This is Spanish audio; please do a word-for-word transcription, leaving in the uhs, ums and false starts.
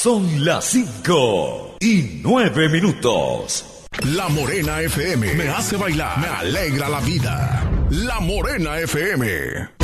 Son las cinco y nueve minutos. La Morena F M me hace bailar, me alegra la vida. La Morena F M.